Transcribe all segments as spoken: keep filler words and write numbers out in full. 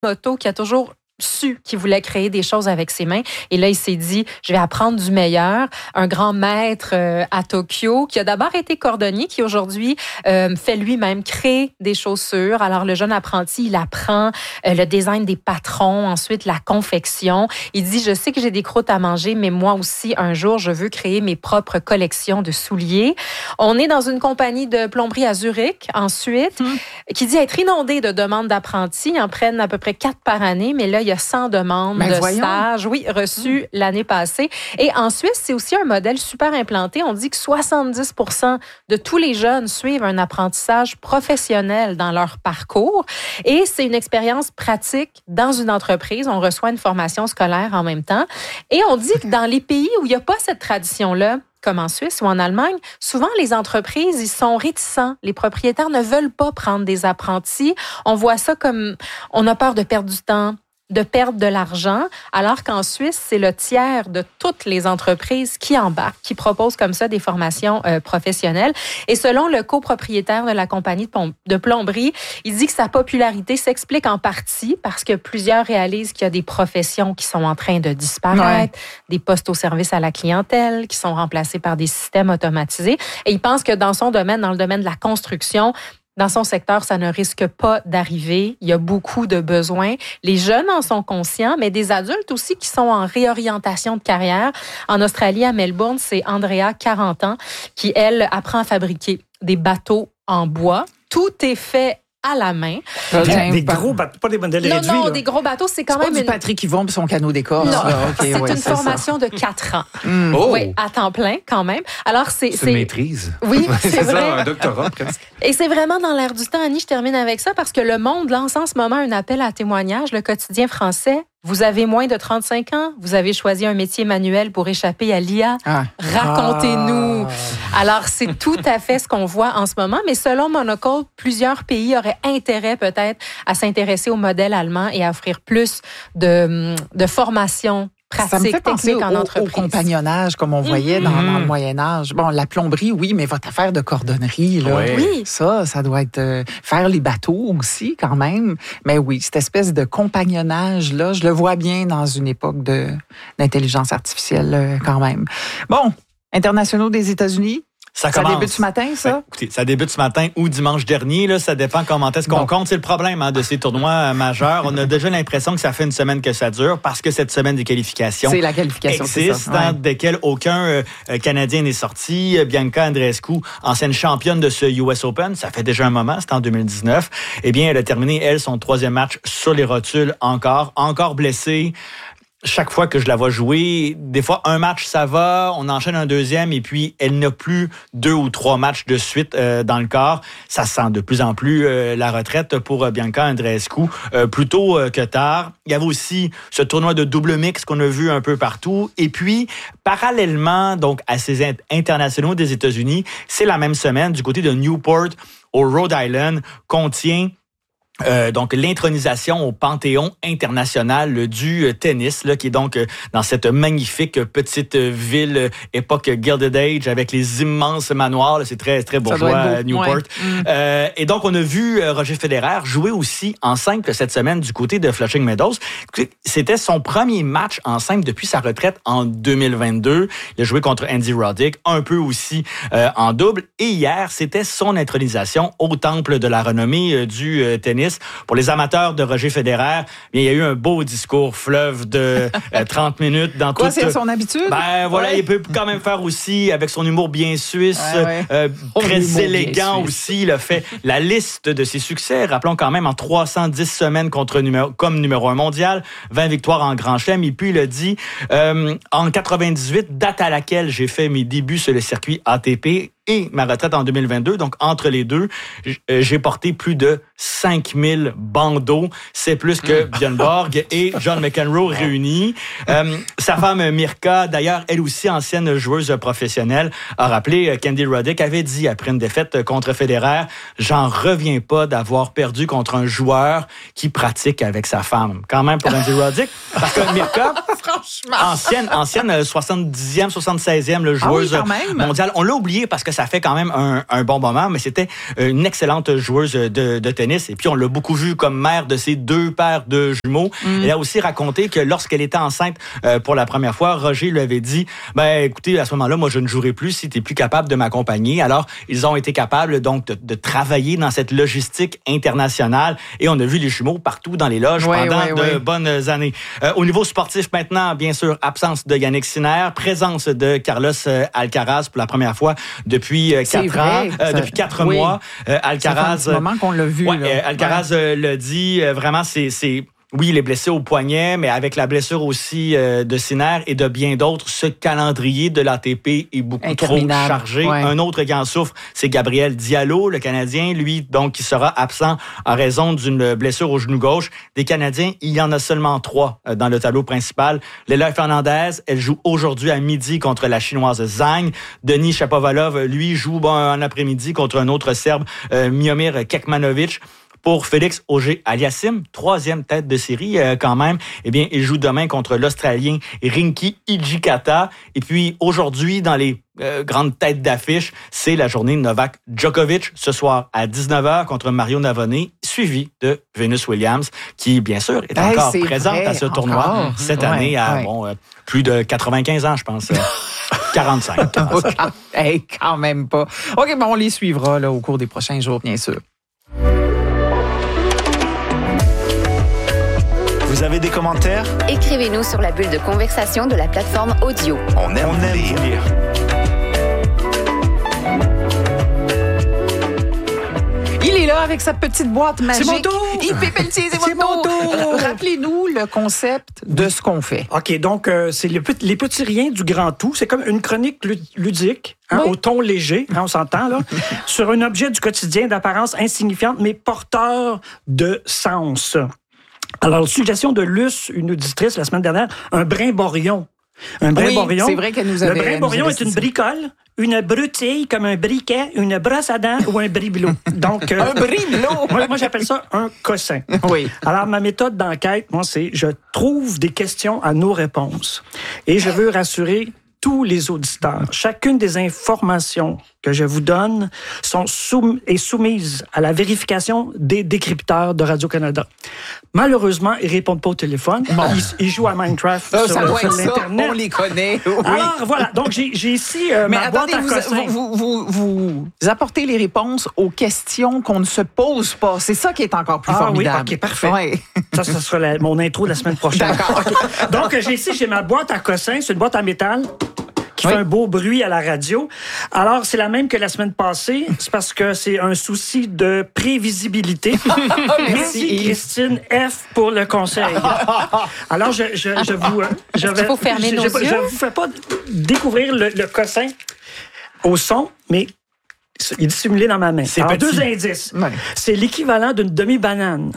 moto qui a toujours su qu'il voulait créer des choses avec ses mains. Et là, il s'est dit, je vais apprendre du meilleur. Un grand maître euh, à Tokyo, qui a d'abord été cordonnier, qui aujourd'hui euh, fait lui-même créer des chaussures. Alors, le jeune apprenti, il apprend euh, le design des patrons, ensuite la confection. Il dit, je sais que j'ai des croûtes à manger, mais moi aussi, un jour, je veux créer mes propres collections de souliers. On est dans une compagnie de plomberie à Zurich, ensuite, hum. qui dit être inondée de demandes d'apprentis. Ils en prennent à peu près quatre par année, mais là, il y a cent demandes ben, de voyons. stage, oui, reçues mmh. l'année passée. Et en Suisse, c'est aussi un modèle super implanté. On dit que soixante-dix pour cent de tous les jeunes suivent un apprentissage professionnel dans leur parcours. Et c'est une expérience pratique dans une entreprise. On reçoit une formation scolaire en même temps. Et on dit que dans les pays où il n'y a pas cette tradition-là, comme en Suisse ou en Allemagne, souvent les entreprises, ils sont réticents. Les propriétaires ne veulent pas prendre des apprentis. On voit ça comme on a peur de perdre du temps, de perdre de l'argent, alors qu'en Suisse, c'est le tiers de toutes les entreprises qui embarquent, qui proposent comme ça des formations euh, professionnelles. Et selon le copropriétaire de la compagnie de, pom- de plomberie, il dit que sa popularité s'explique en partie parce que plusieurs réalisent qu'il y a des professions qui sont en train de disparaître, ouais. des postes au service à la clientèle qui sont remplacés par des systèmes automatisés. Et il pense que dans son domaine, dans le domaine de la construction, dans son secteur, ça ne risque pas d'arriver. Il y a beaucoup de besoins. Les jeunes en sont conscients, mais des adultes aussi qui sont en réorientation de carrière. En Australie, à Melbourne, c'est Andrea, quarante ans, qui, elle, apprend à fabriquer des bateaux en bois. Tout est fait à la main. Des, des gros bateaux, pas des modèles non, réduits. Non, non, là. des gros bateaux, c'est quand c'est même... pas une... du Patrick Yvon et son canot d'écorce. Non, là. Okay, c'est ouais, une c'est formation ça. de quatre ans. Mm. Oh. Oui, à temps plein quand même. Alors, c'est... C'est, c'est... une maîtrise. Oui, c'est, c'est vrai. ça, un doctorat presque. Et c'est vraiment dans l'air du temps, Annie, je termine avec ça, parce que Le Monde lance en ce moment un appel à témoignage, le quotidien français. Vous avez moins de trente-cinq ans, vous avez choisi un métier manuel pour échapper à l'I A. Ah. Racontez-nous. Ah. Alors, c'est tout à fait ce qu'on voit en ce moment, mais selon Monocle, plusieurs pays auraient intérêt peut-être à s'intéresser au modèle allemand et à offrir plus de, de formation pratique, ça me fait penser technique en au, entreprise. Au compagnonnage, comme on voyait mm-hmm. dans, dans le Moyen-Âge. Bon, la plomberie, oui, mais votre affaire de cordonnerie, là, oui. oui. ça, ça doit être... Euh, faire les bateaux aussi, quand même. Mais oui, cette espèce de compagnonnage-là, je le vois bien dans une époque de, d'intelligence artificielle, euh, quand même. Bon, internationaux des États-Unis. Ça, ça commence. débute ce matin, ça? Ben, écoutez, ça débute ce matin ou dimanche dernier. Là, ça dépend comment est-ce qu'on bon. compte. C'est le problème hein, de ces tournois euh, majeurs. On a déjà l'impression que ça fait une semaine que ça dure parce que cette semaine des qualifications c'est la qualification, existe, c'est ça. Ouais. desquelles aucun euh, Canadien n'est sorti. Bianca Andreescu, ancienne championne de ce U S Open, ça fait déjà un moment, c'était en deux mille dix-neuf. Eh bien, elle a terminé, elle, son troisième match sur les rotules encore, encore blessée. Chaque fois que je la vois jouer, des fois, un match, ça va, on enchaîne un deuxième, et puis elle n'a plus deux ou trois matchs de suite euh, dans le corps. Ça sent de plus en plus euh, la retraite pour euh, Bianca Andreescu, euh, plus tôt euh, que tard. Il y avait aussi ce tournoi de double mix qu'on a vu un peu partout. Et puis, parallèlement donc à ces internationaux des États-Unis, c'est la même semaine, du côté de Newport, au Rhode Island, qu'on tient Euh, donc l'intronisation au Panthéon international du euh, tennis, là, qui est donc euh, dans cette magnifique euh, petite euh, ville euh, époque Gilded Age avec les immenses manoirs. Là, c'est très très bourgeois à Newport. Ouais. Mm. Euh, et donc on a vu euh, Roger Federer jouer aussi en simple cette semaine du côté de Flushing Meadows. C'était son premier match en simple depuis sa retraite en deux mille vingt-deux. Il a joué contre Andy Roddick, un peu aussi euh, en double. Et hier, c'était son intronisation au temple de la renommée euh, du euh, tennis. Pour les amateurs de Roger Federer, bien, il y a eu un beau discours fleuve de euh, trente minutes dans Quoi, toute... c'est son habitude? Ben voilà, ouais. Il peut quand même faire aussi, avec son humour bien suisse, ouais, ouais. Euh, très élégant aussi. Il a fait la liste de ses succès. Rappelons quand même en trois cent dix semaines contre numéro, comme numéro un mondial, vingt victoires en Grand Chelem. Et puis il a dit, euh, en quatre-vingt-dix-huit, date à laquelle j'ai fait mes débuts sur le circuit A T P, et ma retraite en deux mille vingt-deux. Donc, entre les deux, j'ai porté plus de cinq mille bandeaux. C'est plus que Björn Borg et John McEnroe réunis. Euh, sa femme Mirka, d'ailleurs, elle aussi ancienne joueuse professionnelle, a rappelé qu'Andy Roddick avait dit après une défaite contre Federer, « J'en reviens pas d'avoir perdu contre un joueur qui pratique avec sa femme. » Quand même pour Andy Roddick. Parce que Mirka, ancienne, ancienne soixante-dixième, soixante-seizième le joueuse ah oui, mondiale, on l'a oublié parce que que ça fait quand même un, un bon moment, mais c'était une excellente joueuse de, de tennis. Et puis, on l'a beaucoup vu comme mère de ses deux paires de jumeaux. Mm. Elle a aussi raconté que lorsqu'elle était enceinte euh, pour la première fois, Roger lui avait dit, ben écoutez, à ce moment-là, moi, je ne jouerai plus si tu n'es plus capable de m'accompagner. Alors, ils ont été capables donc de, de travailler dans cette logistique internationale. Et on a vu les jumeaux partout dans les loges ouais, pendant ouais, de ouais. bonnes années. Euh, au niveau sportif maintenant, bien sûr, absence de Yannick Sinner, présence de Carlos Alcaraz pour la première fois depuis euh, quatre ans, euh, ça, depuis quatre oui. mois. Euh, Alcaraz, ça fait un petit moment qu'on l'a vu. Ouais, là. Euh, Alcaraz ouais. euh, l'a dit, euh, vraiment, c'est, c'est oui, il est blessé au poignet, mais avec la blessure aussi euh, de Sinner et de bien d'autres, ce calendrier de l'A T P est beaucoup trop chargé. Ouais. Un autre qui en souffre, c'est Gabriel Diallo, le Canadien, lui, donc, qui sera absent en raison d'une blessure au genou gauche. Des Canadiens, il y en a seulement trois euh, dans le tableau principal. Leila Fernandez, elle joue aujourd'hui à midi contre la Chinoise Zhang. Denis Shapovalov, lui, joue bon, en après-midi contre un autre Serbe, euh, Miomir Kekmanovic. Pour Félix Auger-Aliassime, troisième tête de série euh, quand même, eh bien, il joue demain contre l'Australien Rinky Hijikata. Et puis aujourd'hui, dans les euh, grandes têtes d'affiche, c'est la journée de Novak Djokovic ce soir à dix-neuf heures contre Mario Navone, suivi de Venus Williams, qui bien sûr est hey, encore présente vrai, à ce tournoi encore. cette ouais, année à ouais. bon, euh, plus de quatre-vingt-quinze ans, je pense. Euh, quarante-cinq. quarante-cinq. Hey, quand même pas. OK, bon, on les suivra là, au cours des prochains jours, bien sûr. Vous avez des commentaires? Écrivez-nous sur la bulle de conversation de la plateforme audio. On aime, On aime lire. lire. Il est là avec sa petite boîte magique. C'est mon tour! Il fait Pelletier, c'est, c'est mon tour! tour. Rappelez-nous le concept de ce qu'on fait. OK, donc euh, c'est le, les petits riens du grand tout. C'est comme une chronique ludique, hein, oui. au ton léger, hein, on s'entend, là, sur un objet du quotidien d'apparence insignifiante, mais porteur de sens. Alors, suggestion de Luce, une auditrice la semaine dernière, un brimborion. Un brimborion. Oui, c'est vrai qu'elle nous avait... Le brimborion est une bricole, une broutille comme un briquet, une brosse à dents ou un bribelot. Donc, euh, un bribelot? moi, moi, j'appelle ça un cossin. Oui. Alors, ma méthode d'enquête, moi, c'est je trouve des questions à nos réponses. Et je veux rassurer tous les auditeurs. Chacune des informations que je vous donne sont soum- est soumise à la vérification des décrypteurs de Radio-Canada. Malheureusement, ils répondent pas au téléphone. Bon. Ils, ils jouent à Minecraft ça, sur, ça doit sur être l'Internet. Ça, on les connaît. Oui. Alors, voilà. Donc, j'ai, j'ai ici euh, Mais ma attendez, boîte à cossins. Vous, vous, vous, vous apportez les réponses aux questions qu'on ne se pose pas. C'est ça qui est encore plus ah, formidable. Oui, OK, parfait. Ouais. Ça, ça sera la, mon intro de la semaine prochaine. D'accord. Okay. Donc, j'ai ici, j'ai ma boîte à cossins. C'est une boîte en métal qui oui. fait un beau bruit à la radio. Alors, c'est la même que la semaine passée. C'est parce que c'est un souci de prévisibilité. Merci, Christine F. pour le conseil. Alors, je, je, je vous... Je vais, Il faut fermer je, nos je, yeux. Je ne vous fais pas découvrir le, le cossin au son, mais il est dissimulé dans ma main. C'est Alors, petit. deux indices. Ouais. C'est l'équivalent d'une demi-banane.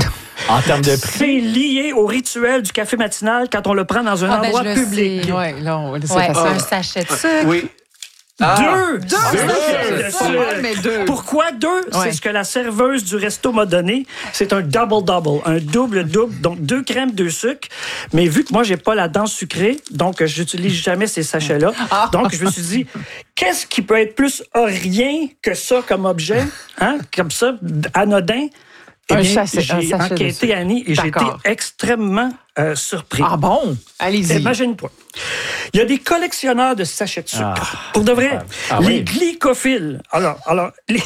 En termes de prix. C'est lié au rituel du café matinal quand on le prend dans un ah, endroit ben, public. Oui, là, on, c'est ouais, facile. un sachet de sucre. Oui. Ah, deux! Deux! deux. C'est ça, mais deux. Pourquoi deux? Ouais. C'est ce que la serveuse du resto m'a donné. C'est un double-double, un double-double. Donc, deux crèmes, deux sucres. Mais vu que moi, j'ai pas la dent sucrée, donc j'utilise jamais ces sachets-là. Ah. Donc, je me suis dit, qu'est-ce qui peut être plus rien que ça comme objet? Hein? Comme ça, anodin. Eh bien, un sachet, j'ai un sachet enquêté, Annie, et D'accord. j'ai été extrêmement euh, surpris. Ah bon? Allez-y. Imagine-toi. Il y a des collectionneurs de sachets de sucre. Ah, Pour de vrai. Ah, les oui. glycophiles. Alors, alors les,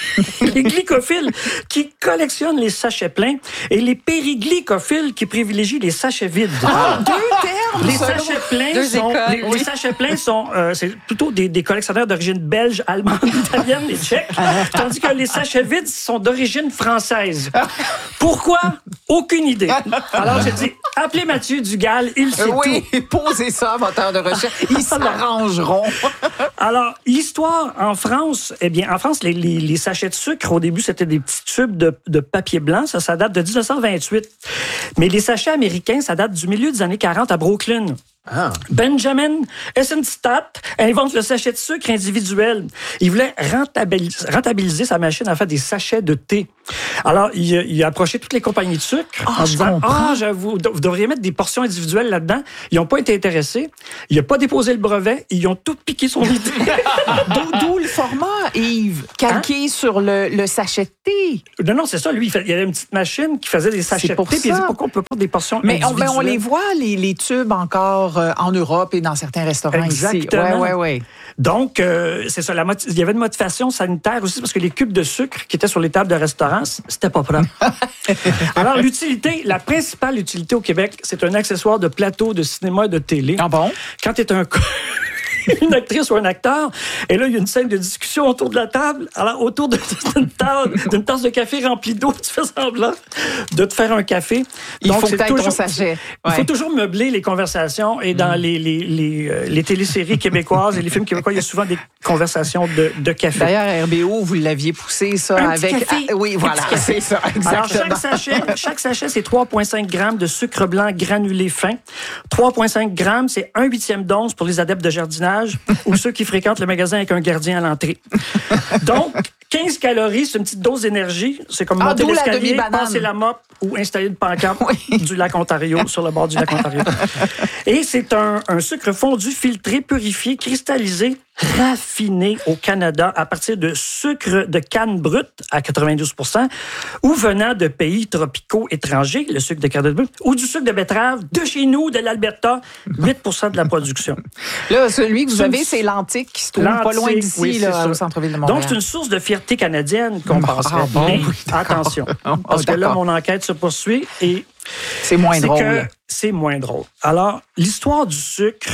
les glycophiles qui collectionnent les sachets pleins et les périglycophiles qui privilégient les sachets vides. Ah, deux termes! Les sachets pleins Deux sont, écoles, les, oui. les sachets pleins sont, euh, c'est plutôt des, des collectionneurs d'origine belge, allemande, italienne et tchèque, tandis que les sachets vides sont d'origine française. Pourquoi? Aucune idée. Alors, j'ai dit, appelez Mathieu Dugal, il sait oui, tout. posez ça à moteur de recherche. Ils s'arrangeront. Alors, l'histoire en France, eh bien, en France, les, les, les sachets de sucre, au début, c'était des petits tubes de, de papier blanc. Ça, ça date de dix-neuf cent vingt-huit. Mais les sachets américains, ça date du milieu des années quarante à Brooklyn. Ah. Benjamin Eisenstadt invente le sachet de sucre individuel. Il voulait rentabiliser, rentabiliser sa machine à faire des sachets de thé. Alors, il, il a approché toutes les compagnies de sucre Ah, en je disant, comprends. ah, j'avoue, vous devriez mettre des portions individuelles là-dedans. Ils n'ont pas été intéressés. Il n'a pas déposé le brevet. Ils ont tout piqué son idée. D'où, d'où le format, Yves, calqué Hein? sur le, le sachet de thé. Non, non, c'est ça. Lui, il, fait, il y avait une petite machine qui faisait des sachets C'est de pour thé. Puis il a ça. dit, pourquoi on ne peut pas des portions Mais on, individuelles? ben, on les voit, les, les tubes, encore euh, en Europe et dans certains restaurants Exactement. ici. Ouais, ouais, ouais. Donc, euh, c'est ça. La moti- il y avait une motivation sanitaire aussi parce que les cubes de sucre qui étaient sur les tables de restaurants, c- c'était pas propre. Alors, l'utilité, la principale utilité au Québec, c'est un accessoire de plateau de cinéma et de télé. Ah bon? Quand tu es un une actrice ou un acteur, et là, il y a une scène de discussion autour de la table. Alors, autour de- d'une tasse, d'une tasse de café remplie d'eau, tu fais semblant de te faire un café. Il faut c'est que t'ailles ton toujours- sachet. Il faut Ouais. toujours meubler les conversations. Et dans les, les, les, euh, les téléséries québécoises et les films québécois, il y a souvent des conversations de, de café. D'ailleurs, R B O, vous l'aviez poussé ça Un petit avec. café. Ah, oui, voilà, Un petit café. c'est ça, Alors, exactement. chaque sachet, chaque sachet, c'est trois virgule cinq grammes de sucre blanc granulé fin. trois virgule cinq grammes, c'est un huitième d'once pour les adeptes de jardinage ou ceux qui fréquentent le magasin avec un gardien à l'entrée. Donc, quinze calories, c'est une petite dose d'énergie. C'est comme Ah, monter d'où la l'escalier, demi-banane. passer la mop ou installer une pancarte du lac Ontario, sur le bord du lac Ontario. Et c'est un, un sucre fondu, filtré, purifié, cristallisé, raffiné au Canada à partir de sucre de canne brute à quatre-vingt-douze pour cent ou venant de pays tropicaux étrangers, le sucre de canne brute, ou du sucre de betterave de chez nous, de l'Alberta, huit pour cent de la production. Là, celui que vous C'est avez, une- c'est l'Antique qui se trouve pas loin L'Antique, d'ici, oui, c'est là, ça. au centre-ville de Montréal. Donc, c'est une source de fierté canadienne qu'on Bon, penserait. ah bon, Mais oui, d'accord. attention, Oh, parce que là, d'accord. mon enquête se poursuit et C'est moins c'est drôle. que c'est moins drôle. Alors, l'histoire du sucre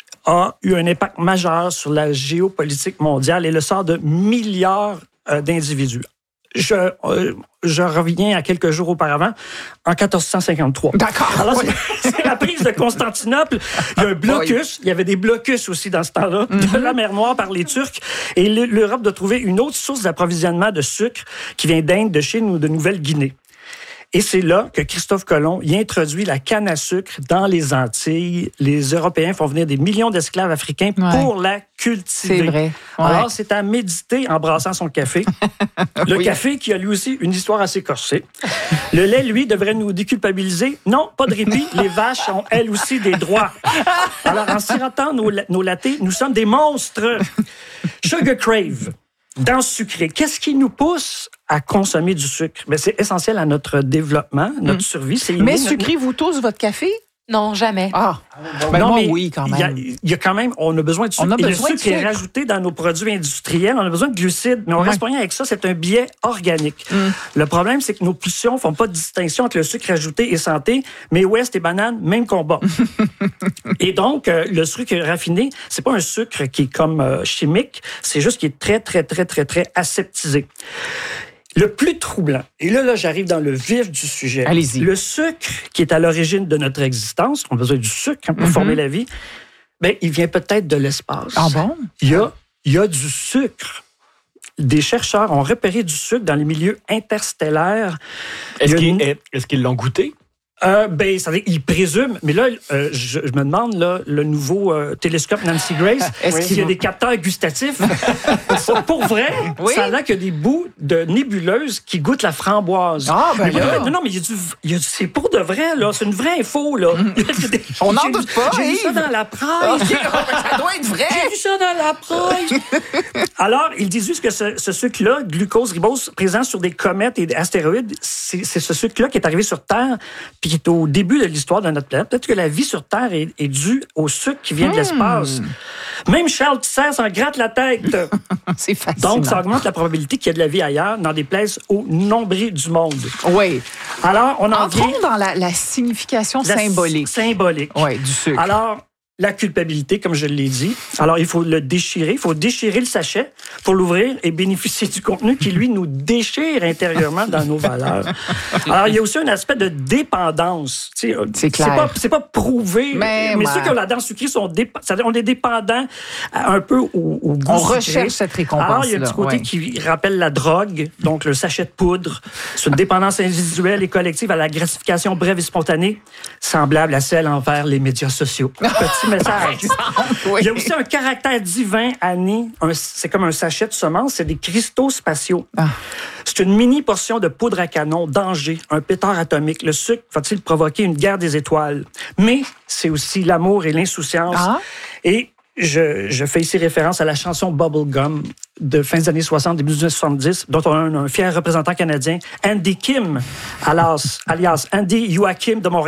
a eu un impact majeur sur la géopolitique mondiale et le sort de milliards euh, d'individus. Je, euh, je reviens à quelques jours auparavant, en quatorze cent cinquante-trois. D'accord. Alors, Oui. c'est, c'est la prise de Constantinople. Il y a un blocus. Il y avait des blocus aussi dans ce temps-là, de la mer Noire par les Turcs. Et l'Europe doit trouver une autre source d'approvisionnement de sucre qui vient d'Inde, de Chine ou de Nouvelle-Guinée. Et c'est là que Christophe Colomb y introduit la canne à sucre dans les Antilles. Les Européens font venir des millions d'esclaves africains Ouais. pour la cultiver. C'est vrai. Ouais. Alors, c'est à méditer en brassant son café. Le Oui. café qui a lui aussi une histoire assez corsée. Le lait, lui, devrait nous déculpabiliser. Non, pas de répit. Les vaches ont, elles aussi, des droits. Alors, en sirotant nos, la- nos lattés, nous sommes des monstres. Sugar Crave. Dans sucré, qu'est-ce qui nous pousse à consommer du sucre? Mais c'est essentiel à notre développement, notre survie. C'est Mais inné, notre- sucrez-vous tous votre café? Non, jamais. Ah, ben non, moi, mais oui, quand il y a- même. Il y, a quand même, on a besoin de sucre. On a Et besoin le de sucre est sucre. rajouté dans nos produits industriels. On a besoin de glucides, mais on reste pas rien avec ça. C'est un biais organique. Mm. Le problème, c'est que nos pulsions font pas de distinction entre le sucre ajouté et santé. Mais West et banane, même combat. Et donc, euh, le sucre raffiné, c'est pas un sucre qui est comme euh, chimique. C'est juste qu'il est très, très, très, très, très aseptisé. Le plus troublant, et là, là j'arrive dans le vif du sujet. Allez-y. Le sucre qui est à l'origine de notre existence, on a besoin du sucre hein, pour former la vie, ben, il vient peut-être de l'espace. Ah bon? Il y a, il y a du sucre. Des chercheurs ont repéré du sucre dans les milieux interstellaires. Est-ce Il y a qu'ils une- est- est-ce qu'ils l'ont goûté? Euh, ben, ça veut dire, ils présument, mais là, euh, je, je me demande, là, le nouveau euh, télescope Nancy Grace, Est-ce est-ce qu'il qu'il y a va- des capteurs gustatifs? Ça, pour vrai, Oui. ça a l'air qu'il y a des bouts de nébuleuses qui goûtent la framboise. Ah, ben Mais là. non, non, mais il y a du, il y a du- c'est pour de vrai, là. C'est une vraie info, là. Il y a des- On n'en j'ai- doute pas, J'ai vu ça Yves. dans la presse. Ça doit être vrai. J'ai vu ça dans la presse. Alors, ils disent juste que ce, ce sucre-là, glucose, ribose, présent sur des comètes et des astéroïdes, c'est c'est ce sucre-là qui est arrivé sur Terre puis qui est au début de l'histoire de notre planète. Peut-être que la vie sur Terre est, est due au sucre qui vient de l'espace. Même Charles Tisser s'en gratte la tête. C'est fascinant. Donc, ça augmente la probabilité qu'il y ait de la vie ailleurs, dans des places au nombril du monde. Oui. Alors, on en vient... Entrons dans la, la signification la symbolique. Symbolique. Oui, du sucre. Alors, la culpabilité, comme je l'ai dit. Alors, il faut le déchirer. Il faut déchirer le sachet pour l'ouvrir et bénéficier du contenu qui, lui, nous déchire intérieurement dans nos valeurs. Alors, il y a aussi un aspect de dépendance. Tu sais, C'est clair. pas, c'est pas prouvé, Mais, mais, ouais. ceux qui ont la dent sucrée sont dépendants. C'est-à-dire, on est dépendant un peu au, au goût On sucré. recherche cette récompense-là, Alors, il y a un petit côté ouais. qui rappelle la drogue, donc le sachet de poudre. C'est une dépendance individuelle et collective à la gratification brève et spontanée, semblable à celle envers les médias sociaux. Petit message. Oui. Il y a aussi un caractère divin, Annie. Un- C'est comme un sachet de semences. C'est des cristaux spatiaux. Ah. C'est C'est une mini portion de poudre à canon, danger, un pétard atomique. Le sucre va-t-il provoquer une guerre des étoiles? Mais c'est aussi l'amour et l'insouciance. Ah. Et je, je fais ici référence à la chanson Bubblegum de fin des années soixante, début des années soixante-dix, dont on a un, un fier représentant canadien, Andy Kim, alias, alias Andy Joachim de Montréal.